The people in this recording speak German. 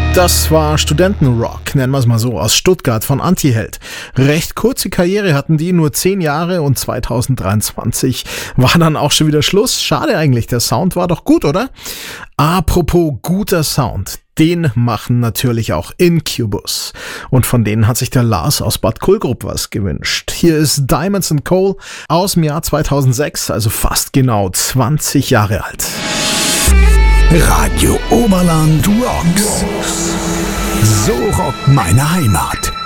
Das war Studentenrock, nennen wir es mal so, aus Stuttgart von Antiheld. Recht kurze Karriere hatten die, nur 10 Jahre und 2023 war dann auch schon wieder Schluss. Schade eigentlich, der Sound war doch gut, oder? Apropos guter Sound, den machen natürlich auch Incubus. Und von denen hat sich der Lars aus Bad Kohlgrub was gewünscht. Hier ist Diamonds and Coal aus dem Jahr 2006, also fast genau 20 Jahre alt. Radio Oberland rocks. So rockt meine Heimat.